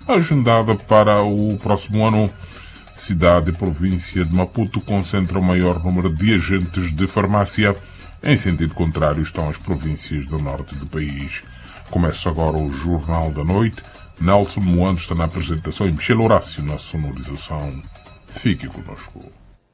agendada para o próximo ano. Cidade e província de Maputo concentram o maior número de agentes de farmácia. Em sentido contrário estão as províncias do norte do país. Começa agora o Jornal da Noite. Nelson Moando está na apresentação e Michel Horácio na sonorização. Fique conosco.